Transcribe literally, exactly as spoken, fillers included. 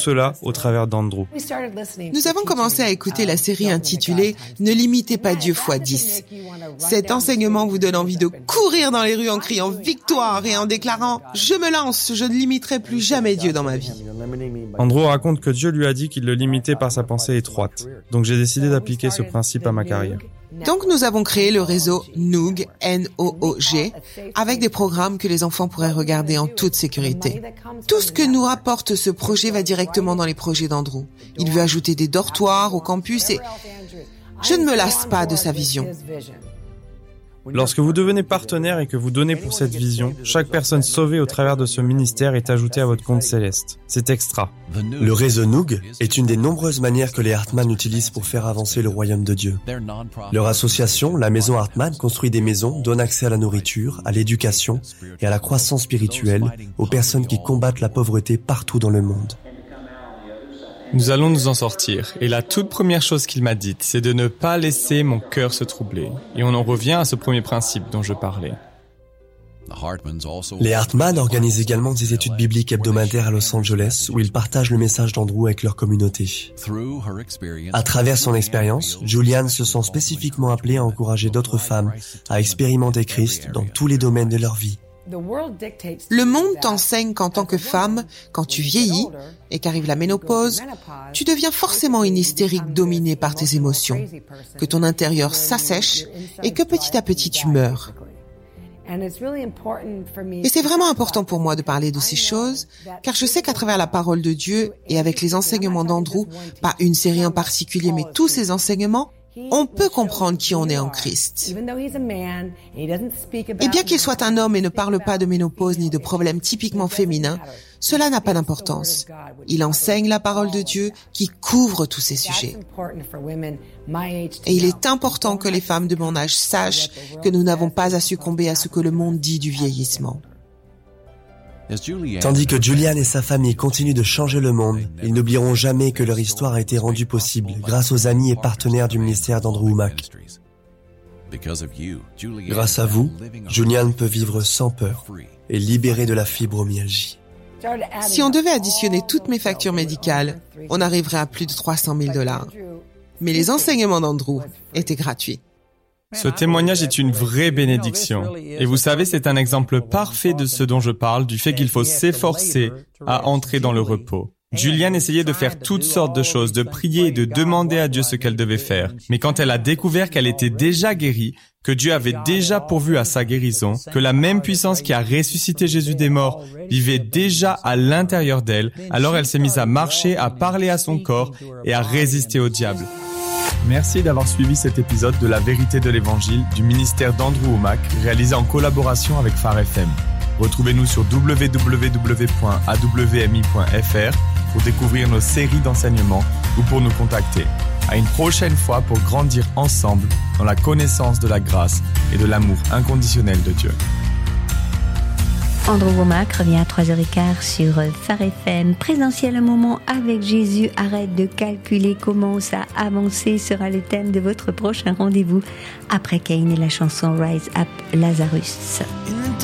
cela au travers d'Andrew. Nous avons commencé à écouter la série intitulée « Ne limitez pas Dieu fois dix ». Cet enseignement vous donne envie de courir dans les rues en criant « Victoire » et en déclarant « Je me lance, je ne limiterai plus jamais Dieu dans ma vie ». Andrew raconte que Dieu lui a dit qu'il le limitait par sa pensée étroite. Donc j'ai décidé d'appliquer ce principe à ma carrière. Donc nous avons créé le réseau Noog, N O O G, avec des programmes que les enfants pourraient regarder en toute sécurité. Tout ce que nous rapporte ce projet va directement dans les projets d'Andrew. Il veut ajouter des dortoirs au campus et je ne me lasse pas de sa vision. Lorsque vous devenez partenaire et que vous donnez pour cette vision, chaque personne sauvée au travers de ce ministère est ajoutée à votre compte céleste. C'est extra. Le réseau Noog est une des nombreuses manières que les Hartman utilisent pour faire avancer le royaume de Dieu. Leur association, la Maison Hartman, construit des maisons, donne accès à la nourriture, à l'éducation et à la croissance spirituelle aux personnes qui combattent la pauvreté partout dans le monde. Nous allons nous en sortir. Et la toute première chose qu'il m'a dite, c'est de ne pas laisser mon cœur se troubler. Et on en revient à ce premier principe dont je parlais. Les Hartman organisent également des études bibliques hebdomadaires à Los Angeles où ils partagent le message d'Andrew avec leur communauté. À travers son expérience, Julianne se sent spécifiquement appelée à encourager d'autres femmes à expérimenter Christ dans tous les domaines de leur vie. Le monde t'enseigne qu'en tant que femme, quand tu vieillis et qu'arrive la ménopause, tu deviens forcément une hystérique dominée par tes émotions, que ton intérieur s'assèche et que petit à petit tu meurs. Et c'est vraiment important pour moi de parler de ces choses, car je sais qu'à travers la parole de Dieu et avec les enseignements d'Andrew, pas une série en particulier, mais tous ces enseignements, on peut comprendre qui on est en Christ. Et bien qu'il soit un homme et ne parle pas de ménopause ni de problèmes typiquement féminins, cela n'a pas d'importance. Il enseigne la parole de Dieu qui couvre tous ces sujets. Et il est important que les femmes de mon âge sachent que nous n'avons pas à succomber à ce que le monde dit du vieillissement. Tandis que Julianne et sa famille continuent de changer le monde, ils n'oublieront jamais que leur histoire a été rendue possible grâce aux amis et partenaires du ministère d'Andrew Wommack. Grâce à vous, Julianne peut vivre sans peur et libérée de la fibromyalgie. Si on devait additionner toutes mes factures médicales, on arriverait à plus de trois cent mille dollars. Mais les enseignements d'Andrew étaient gratuits. Ce témoignage est une vraie bénédiction. Et vous savez, c'est un exemple parfait de ce dont je parle, du fait qu'il faut s'efforcer à entrer dans le repos. Julianne essayait de faire toutes sortes de choses, de prier et de demander à Dieu ce qu'elle devait faire. Mais quand elle a découvert qu'elle était déjà guérie, que Dieu avait déjà pourvu à sa guérison, que la même puissance qui a ressuscité Jésus des morts vivait déjà à l'intérieur d'elle, alors elle s'est mise à marcher, à parler à son corps et à résister au diable. Merci d'avoir suivi cet épisode de La Vérité de l'Évangile du ministère d'Andrew Wommack, réalisé en collaboration avec Phare F M. Retrouvez-nous sur w w w point a w m i point f r pour découvrir nos séries d'enseignements ou pour nous contacter. À une prochaine fois pour grandir ensemble dans la connaissance de la grâce et de l'amour inconditionnel de Dieu. Andrew Wommack revient à trois heures quinze sur Phare F M. Présentiel, un moment avec Jésus. Arrête de calculer, commence à avancer sera le thème de votre prochain rendez-vous après Caïn et la chanson Rise Up Lazarus.